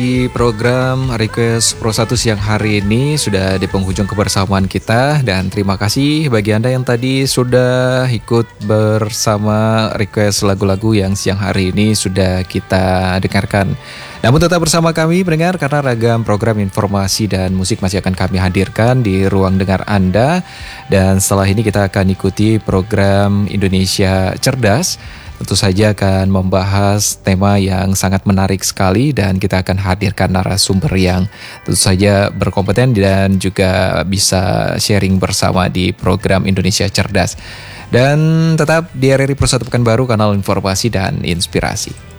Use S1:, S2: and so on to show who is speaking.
S1: Di program Request Pro 1 siang hari ini sudah di penghujung kebersamaan kita, dan terima kasih bagi Anda yang tadi sudah ikut bersama request lagu-lagu yang siang hari ini sudah kita dengarkan. Namun tetap bersama kami pendengar, karena ragam program informasi dan musik masih akan kami hadirkan di ruang dengar Anda. Dan setelah ini kita akan ikuti program Indonesia Cerdas. Tentu saja akan membahas tema yang sangat menarik sekali, dan kita akan hadirkan narasumber yang tentu saja berkompeten dan juga bisa sharing bersama di program Indonesia Cerdas. Dan tetap di RRI Pro 1 Pekanbaru, kanal informasi dan inspirasi.